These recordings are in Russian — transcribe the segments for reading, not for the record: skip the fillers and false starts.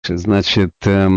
Значит,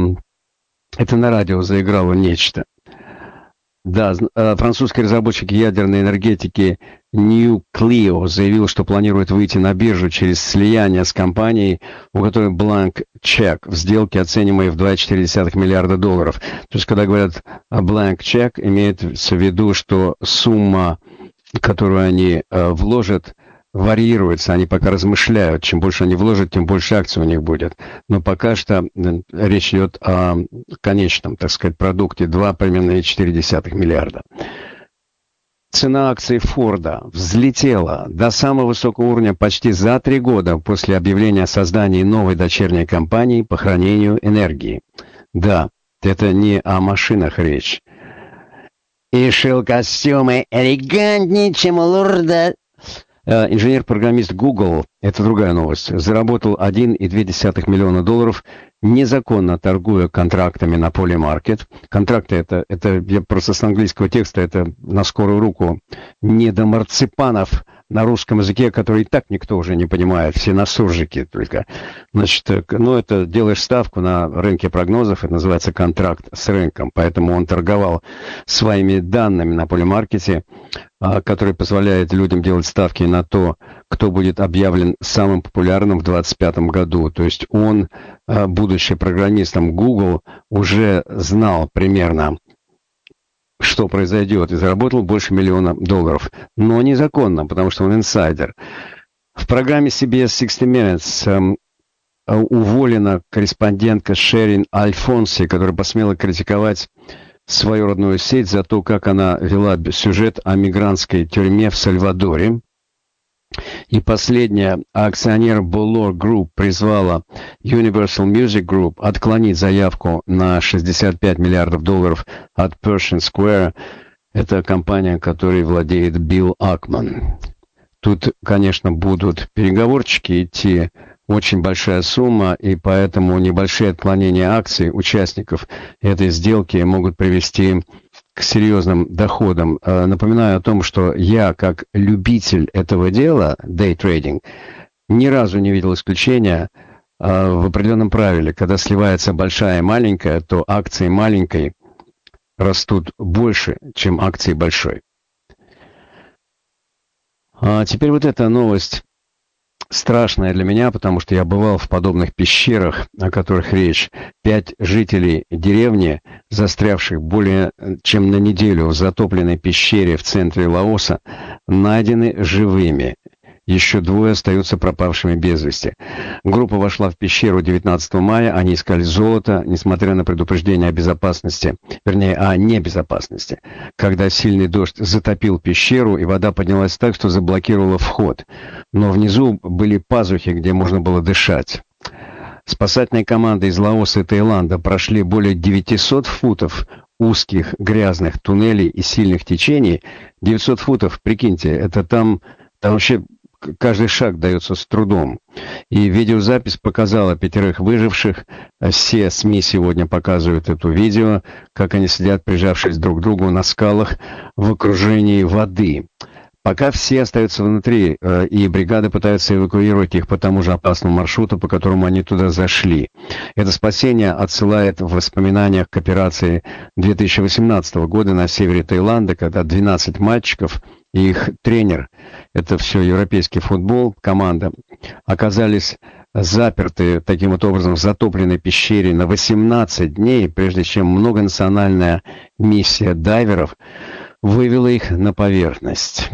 это на радио заиграло нечто. Да, французский разработчик ядерной энергетики Nucleo заявил, что планирует выйти на биржу через слияние с компанией, у которой blank check в сделке, оцениваемой в $2,4 миллиарда. То есть, когда говорят blank check, имеется в виду, что сумма, которую они вложат, варьируется, они пока размышляют. Чем больше они вложат, тем больше акций у них будет. Но пока что речь идет о конечном, так сказать, продукте $2,4 миллиарда. Цена акций Форда взлетела до самого высокого уровня почти за 3 года после объявления о создании новой дочерней компании по хранению энергии. Да, это не о машинах речь. И шил костюмы элегантнее, чем у лорда. Инженер-программист Google, это другая новость, заработал $1,2 миллиона, незаконно торгуя контрактами на полимаркет. Контракты это я просто с английского текста, это на скорую руку не до марципанов на русском языке, который и так никто уже не понимает, все на суржике только. Значит, это делаешь ставку на рынке прогнозов, это называется контракт с рынком, поэтому он торговал своими данными на полимаркете, который позволяет людям делать ставки на то, кто будет объявлен самым популярным в 2025 году. То есть он, будучи программистом Google, уже знал примерно, что произойдет, и заработал больше $1 миллиона. Но незаконно, потому что он инсайдер. В программе CBS 60 Minutes уволена корреспондентка Шерин Альфонси, которая посмела критиковать свою родную сеть за то, как она вела сюжет о мигрантской тюрьме в Сальвадоре. И последнее, акционер Bullock Group призвала Universal Music Group отклонить заявку на $65 миллиардов от Pershing Square. Это компания, которой владеет Билл Акман. Тут, конечно, будут переговорчики идти, очень большая сумма, и поэтому небольшие отклонения акций участников этой сделки могут привести к серьезным доходам. Напоминаю о том, что я, как любитель этого дела, day-trading, ни разу не видел исключения в определенном правиле. Когда сливается большая и маленькая, то акции маленькой растут больше, чем акции большой. А теперь вот эта новость страшная для меня, потому что я бывал в подобных пещерах, о которых речь. 5 жителей деревни, застрявших более чем на неделю в затопленной пещере в центре Лаоса, найдены живыми. Еще 2 остаются пропавшими без вести. Группа вошла в пещеру 19 мая, они искали золото, несмотря на предупреждение о безопасности, вернее, о небезопасности, когда сильный дождь затопил пещеру, и вода поднялась так, что заблокировала вход. Но внизу были пазухи, где можно было дышать. Спасательные команды из Лаоса и Таиланда прошли более 900 футов узких грязных туннелей и сильных течений. 900 футов, прикиньте, это там вообще каждый шаг дается с трудом. И видеозапись показала 5 выживших. Все СМИ сегодня показывают это видео, как они сидят, прижавшись друг к другу на скалах в окружении воды. Пока все остаются внутри, и бригады пытаются эвакуировать их по тому же опасному маршруту, по которому они туда зашли. Это спасение отсылает в воспоминаниях к операции 2018 года на севере Таиланда, когда 12 мальчиков и их тренер, это все европейский футбол, команда, оказались заперты таким вот образом в затопленной пещере на 18 дней, прежде чем многонациональная миссия дайверов вывела их на поверхность.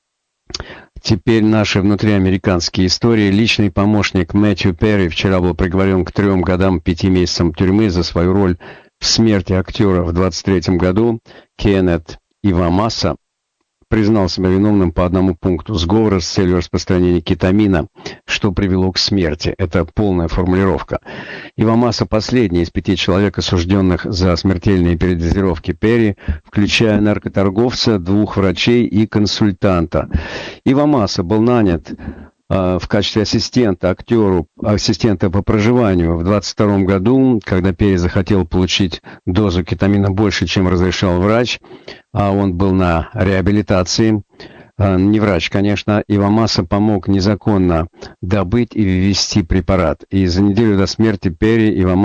Теперь наши внутриамериканские истории. Личный помощник Мэтью Перри вчера был приговорен к 3 годам 5 месяцам тюрьмы за свою роль в смерти актера в 23 году. Кеннет Ивамаса признал себя виновным по одному пункту сговора с целью распространения кетамина, что привело к смерти. Это полная формулировка. Ивамаса последний из 5 человек, осужденных за смертельные передозировки Перри, включая наркоторговца, 2 врачей и консультанта. Ивамаса был нанят в качестве ассистента по проживанию в 22 году, когда Перри захотел получить дозу кетамина больше, чем разрешал врач, а он был на реабилитации. Не врач, конечно. Ивамаса помог незаконно добыть и ввести препарат. И за неделю до смерти Перри Ивамаса